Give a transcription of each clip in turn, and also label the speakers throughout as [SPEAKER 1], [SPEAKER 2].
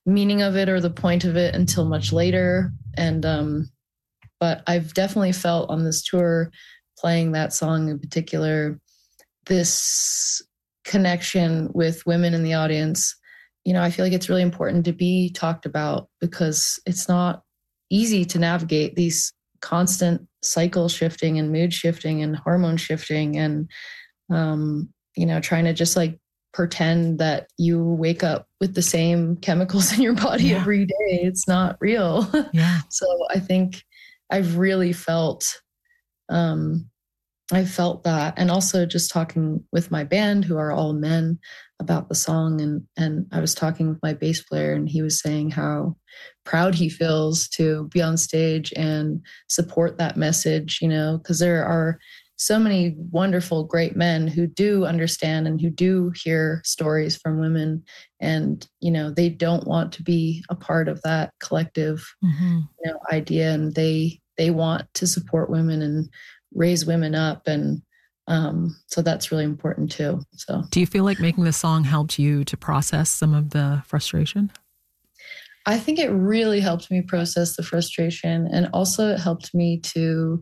[SPEAKER 1] meaning of it or the point of it until much later. And but I've definitely felt on this tour, playing that song in particular, this connection with women in the audience. You know, I feel like it's really important to be talked about because it's not easy to navigate these constant cycle shifting and mood shifting and hormone shifting and, you know, trying to just like pretend that you wake up with the same chemicals in your body every day. It's not real.
[SPEAKER 2] Yeah.
[SPEAKER 1] So I think I've really felt, I felt that. And also just talking with my band, who are all men, about the song. And I was talking with my bass player, and he was saying how proud he feels to be on stage and support that message, you know, because there are so many wonderful, great men who do understand and who do hear stories from women. And, you know, they don't want to be a part of that collective, you know, idea. And they want to support women and raise women up. And so that's really important too. So
[SPEAKER 2] do you feel like making the song helped you to process some of the frustration?
[SPEAKER 1] I think it really helped me process the frustration. And also it helped me to,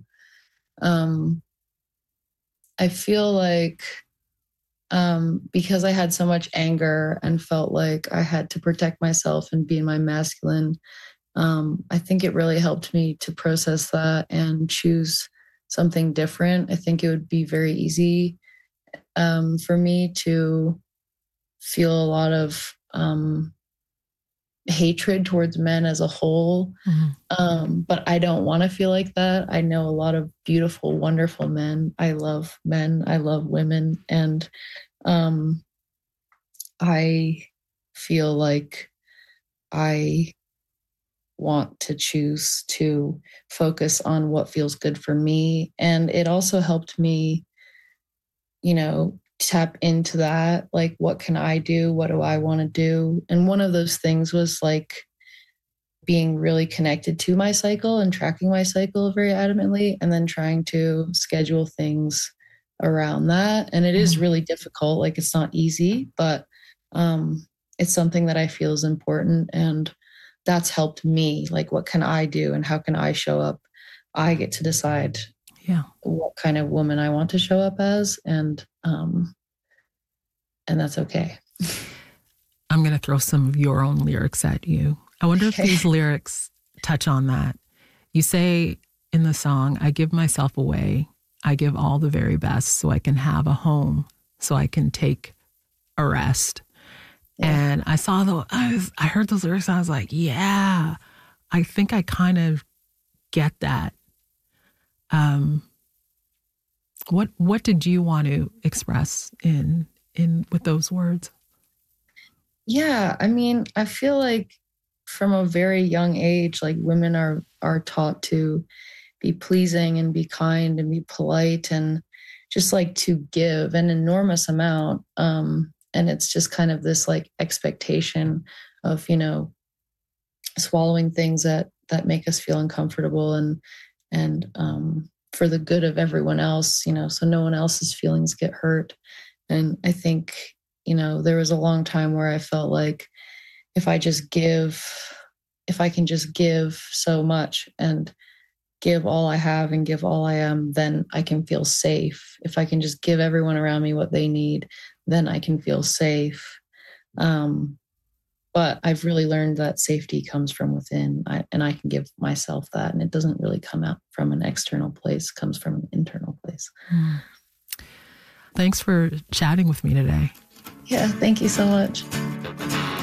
[SPEAKER 1] I feel like because I had so much anger and felt like I had to protect myself and be in my masculine, I think it really helped me to process that and choose something different. I think it would be very easy for me to feel a lot of hatred towards men as a whole. But I don't want to feel like that. I know a lot of beautiful, wonderful men. I love men. I love women. And I feel like I want to choose to focus on what feels good for me. And it also helped me, you know, tap into that. Like, what can I do? What do I want to do? And one of those things was like being really connected to my cycle and tracking my cycle very adamantly, and then trying to schedule things around that. And it is really difficult. Like, it's not easy, but it's something that I feel is important. And that's helped me. Like, what can I do and how can I show up? I get to decide what kind of woman I want to show up as. And that's okay.
[SPEAKER 2] I'm going to throw some of your own lyrics at you. I wonder if these lyrics touch on that. You say in the song, I give myself away. I give all the very best so I can have a home, so I can take a rest. And I saw I heard those lyrics and I was like, yeah, I think I kind of get that. What did you want to express in with those words?
[SPEAKER 1] Yeah, I mean, I feel like from a very young age, like women are taught to be pleasing and be kind and be polite and just like to give an enormous amount. And it's just kind of this like expectation of, you know, swallowing things that make us feel uncomfortable and for the good of everyone else, you know, so no one else's feelings get hurt. And I think, you know, there was a long time where I felt like if I can just give so much and give all I have and give all I am, then I can feel safe. If I can just give everyone around me what they need, then I can feel safe. But I've really learned that safety comes from within, and I can give myself that. And it doesn't really come out from an external place, it comes from an internal place.
[SPEAKER 2] Thanks for chatting with me today.
[SPEAKER 1] Yeah, thank you so much.